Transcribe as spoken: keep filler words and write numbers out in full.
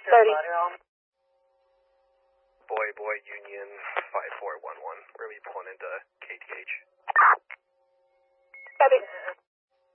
thirty. Boy, boy, Union five four one one. We're going to be pulling into K T H.